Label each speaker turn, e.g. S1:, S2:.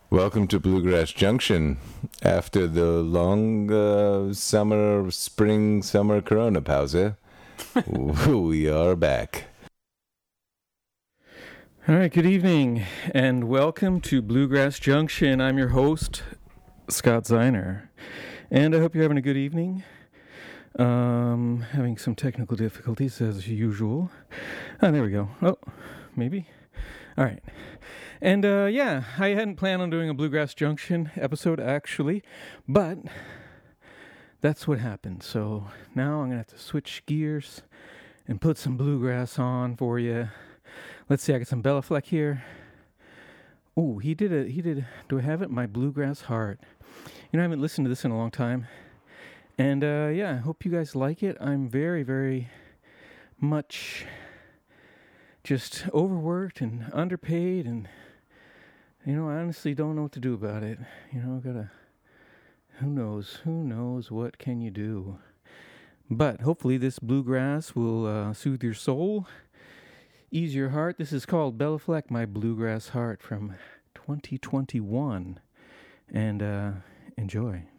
S1: Welcome to Bluegrass Junction. After the long summer Corona pause, we are back.
S2: All right, good evening, and welcome to Bluegrass Junction. I'm your host, Scott Zeiner, and I hope you're having a good evening. Having some technical difficulties as usual. There we go. Oh, maybe. All right. And I hadn't planned on doing a Bluegrass Junction episode actually, but that's what happened. So now I'm gonna have to switch gears and put some bluegrass on for you. Let's see, I got some Bela Fleck here. Oh, he did. Do I have it? My Bluegrass Heart. I haven't listened to this in a long time. And I hope you guys like it. I'm very, very much just overworked and underpaid, and I honestly don't know what to do about it. Who knows what can you do? But hopefully this bluegrass will soothe your soul, ease your heart. This is called Bela Fleck, My Bluegrass Heart, from 2021, and enjoy.